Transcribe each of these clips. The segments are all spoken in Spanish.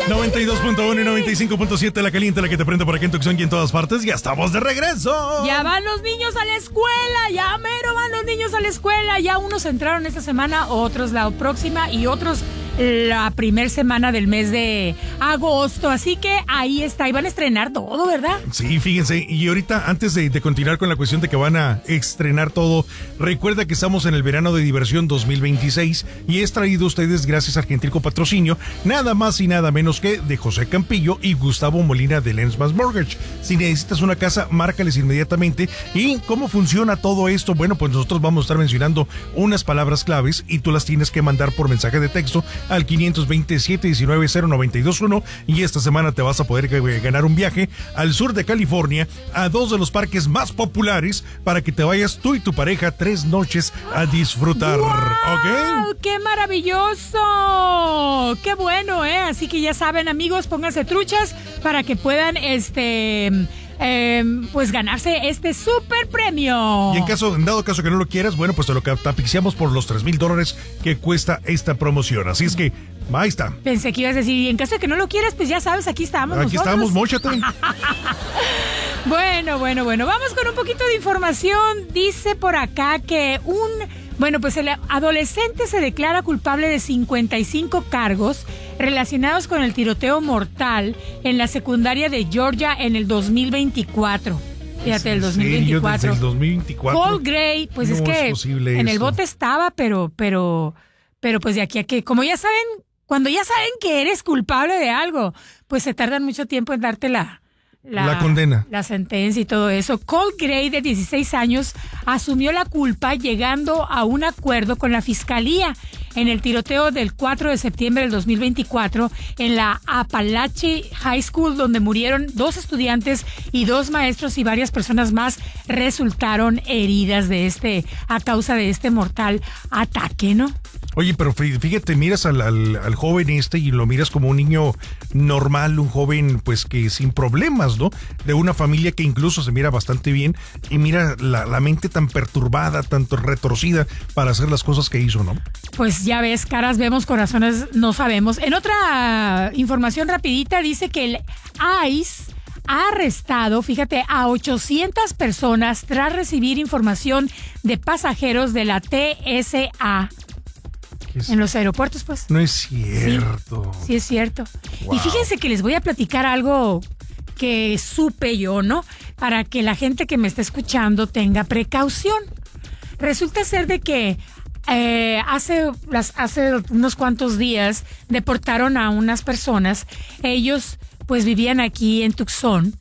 92.1 y 95.7 La Caliente, la que te prende por aquí en Tucson y en todas partes. Ya estamos de regreso. Ya van los niños a la escuela, ya mero van los niños a la escuela. Ya unos entraron esta semana, otros la próxima y otros la primera semana del mes de agosto. Así que ahí está, y van a estrenar todo, ¿verdad? Sí, fíjense, y ahorita antes de continuar con la cuestión de que van a estrenar todo, recuerda que estamos en el verano de diversión 2026 y es traído a ustedes gracias al gentil patrocinio, nada más y nada menos que de José Campillo y Gustavo Molina de Lensmas Mortgage. Si necesitas una casa, márcales inmediatamente. ¿Y cómo funciona todo esto? Bueno, pues nosotros vamos a estar mencionando unas palabras claves y tú las tienes que mandar por mensaje de texto al 520-719-0921 y esta semana te vas a poder ganar un viaje al sur de California a dos de los parques más populares para que te vayas tú y tu pareja 3 noches a disfrutar. ¡Wow! ¿Ok? ¡Qué maravilloso! ¡Qué bueno, eh! Así que ya saben, amigos, pónganse truchas para que puedan pues ganarse este super premio. Y en dado caso que no lo quieras, bueno, pues te lo tapixiamos por los $3,000 que cuesta esta promoción. Así es que, ahí está. Pensé que ibas a decir, y en caso de que no lo quieras, pues ya sabes, aquí estamos Aquí nosotros. estamos, móchate. Bueno, vamos con un poquito de información. Dice por acá que pues el adolescente se declara culpable de 55 cargos relacionados con el tiroteo mortal en la secundaria de Georgia en el 2024. Fíjate, el 2024. ¿Desde el 2024? Paul Gray, pues no es que en el bote estaba, pero pues de aquí a que, como ya saben, cuando ya saben que eres culpable de algo, pues se tardan mucho tiempo en darte la condena, la sentencia y todo eso. Cole Gray, de 16 años, asumió la culpa llegando a un acuerdo con la fiscalía en el tiroteo del 4 de septiembre del 2024 en la Appalachian High School, donde murieron 2 estudiantes y 2 maestros y varias personas más resultaron heridas a causa de este mortal ataque, ¿no? Oye, pero fíjate, miras al joven y lo miras como un niño normal, un joven pues que sin problemas, ¿no? De una familia que incluso se mira bastante bien y mira la mente tan perturbada, tanto retorcida para hacer las cosas que hizo, ¿no? Pues ya ves, caras vemos, corazones no sabemos. En otra información rapidita dice que el ICE ha arrestado, fíjate, a 800 personas tras recibir información de pasajeros de la TSA. En los aeropuertos, pues. No es cierto. Sí es cierto. Wow. Y fíjense que les voy a platicar algo que supe yo, ¿no? Para que la gente que me está escuchando tenga precaución. Resulta ser de que hace unos cuantos días deportaron a unas personas. Ellos pues vivían aquí en Tucson,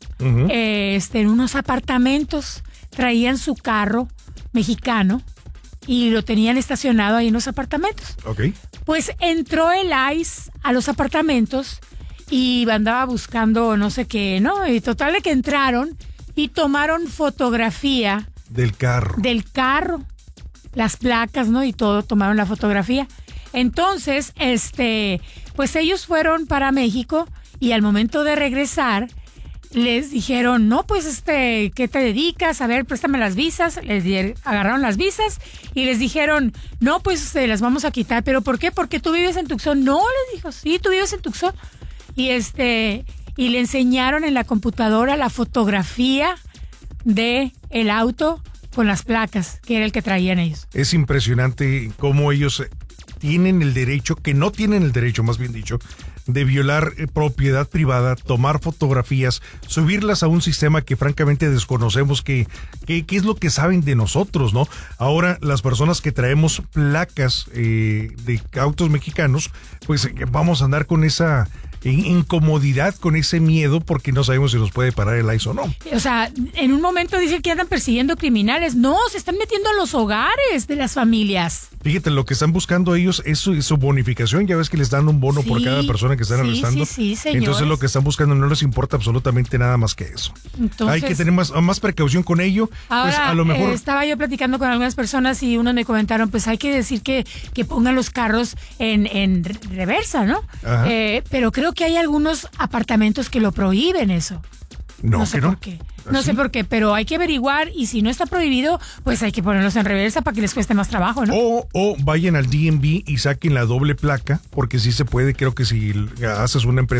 en unos apartamentos. Traían su carro mexicano y lo tenían estacionado ahí en los apartamentos. Ok. Pues entró el ICE a los apartamentos y andaba buscando no sé qué, ¿no? Y total de que entraron y tomaron fotografía del carro, las placas, ¿no? Y todo, tomaron la fotografía. Entonces, pues ellos fueron para México y al momento de regresar les dijeron, no, pues ¿qué te dedicas? A ver, préstame las visas. Agarraron las visas y les dijeron, no, pues las vamos a quitar. ¿Pero por qué? ¿Porque tú vives en Tucson? No, les dijo, sí, tú vives en Tucson. Y y le enseñaron en la computadora la fotografía de el auto con las placas, que era el que traían ellos. Es impresionante cómo ellos tienen el derecho, que no tienen el derecho, más bien dicho, de violar propiedad privada, tomar fotografías, subirlas a un sistema que francamente desconocemos qué es lo que saben de nosotros, ¿no? Ahora, las personas que traemos placas de autos mexicanos, pues vamos a andar con esa incomodidad, con ese miedo, porque no sabemos si nos puede parar el ICE o no. O sea, en un momento dicen que andan persiguiendo criminales. No, se están metiendo a los hogares de las familias. Fíjate, lo que están buscando ellos es su bonificación. Ya ves que les dan un bono por cada persona que están arrestando. Sí, señores. Entonces lo que están buscando no les importa absolutamente nada más que eso. Entonces, hay que tener más precaución con ello. Ahora, pues a lo mejor estaba yo platicando con algunas personas y unos me comentaron, pues hay que decir que pongan los carros en reversa, ¿no? Pero creo que hay algunos apartamentos que lo prohíben eso. No sé por qué. No sé por qué, pero hay que averiguar y si no está prohibido, pues hay que ponerlos en reversa para que les cueste más trabajo, ¿no? O vayan al DMV y saquen la doble placa, porque sí se puede. Creo que si haces una empresa